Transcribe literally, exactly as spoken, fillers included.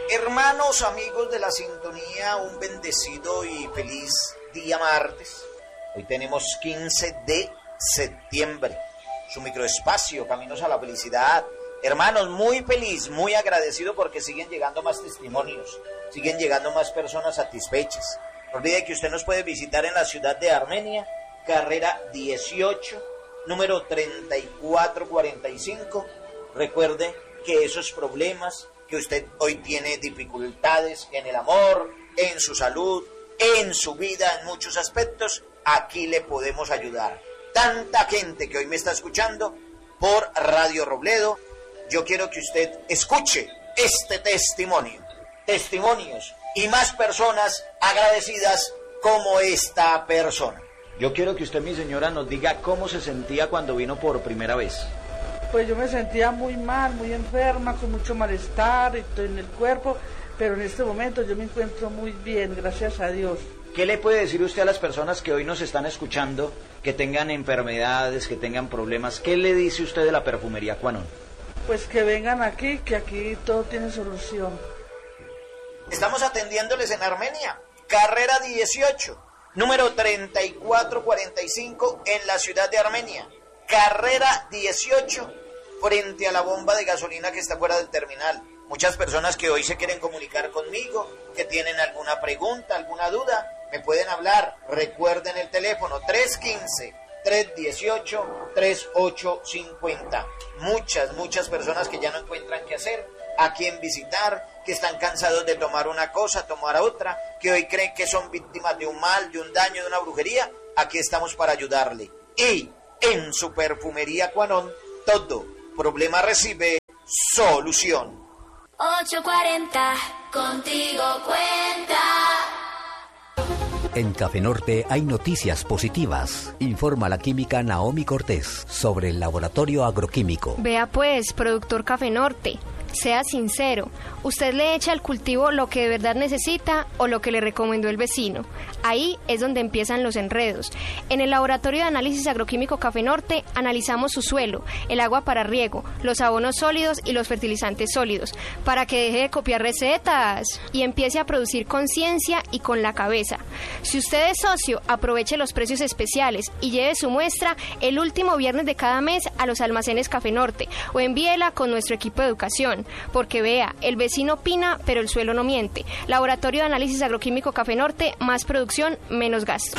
Hermanos, amigos de la sintonía, un bendecido y feliz día martes. Hoy tenemos quince de septiembre, su microespacio, Caminos a la Felicidad. Hermanos, muy feliz, muy agradecido porque siguen llegando más testimonios, siguen llegando más personas satisfechas. No olvide que usted nos puede visitar en la ciudad de Armenia, carrera dieciocho, número treinta y cuatro cuarenta y cinco. Recuerde que esos problemas, que usted hoy tiene dificultades en el amor, en su salud, en su vida, en muchos aspectos, aquí le podemos ayudar. Tanta gente que hoy me está escuchando por Radio Robledo, yo quiero que usted escuche este testimonio, testimonios y más personas agradecidas como esta persona. Yo quiero que usted, mi señora, nos diga cómo se sentía cuando vino por primera vez. Pues yo me sentía muy mal, muy enferma, con mucho malestar en el cuerpo, pero en este momento yo me encuentro muy bien, gracias a Dios. ¿Qué le puede decir usted a las personas que hoy nos están escuchando, que tengan enfermedades, que tengan problemas? ¿Qué le dice usted de la perfumería Quanon? Pues que vengan aquí, que aquí todo tiene solución. Estamos atendiéndoles en Armenia, carrera dieciocho, número treinta y cuatro cuarenta y cinco en la ciudad de Armenia. Carrera dieciocho, frente a la bomba de gasolina que está fuera del terminal. Muchas personas que hoy se quieren comunicar conmigo, que tienen alguna pregunta, alguna duda, me pueden hablar. Recuerden el teléfono tres uno cinco, tres uno ocho, tres ocho cinco cero. Muchas, muchas personas que ya no encuentran qué hacer, a quién visitar, que están cansados de tomar una cosa, tomar otra, que hoy creen que son víctimas de un mal, de un daño, de una brujería. Aquí estamos para ayudarle. Y en su perfumería Quanon, todo problema recibe solución. ocho cuarenta, contigo cuenta. En Café Norte hay noticias positivas. Informa la química Naomi Cortés sobre el laboratorio agroquímico. Vea pues, productor Café Norte, sea sincero, ¿usted le echa al cultivo lo que de verdad necesita o lo que le recomendó el vecino? Ahí es donde empiezan los enredos. En el laboratorio de análisis agroquímico Café Norte analizamos su suelo, el agua para riego, los abonos sólidos y los fertilizantes sólidos, para que deje de copiar recetas y empiece a producir conciencia y con la cabeza. Si usted es socio, aproveche los precios especiales y lleve su muestra el último viernes de cada mes a los almacenes Café Norte o envíela con nuestro equipo de educación. Porque vea, el vecino opina, pero el suelo no miente. Laboratorio de Análisis Agroquímico Café Norte, más producción, menos gasto.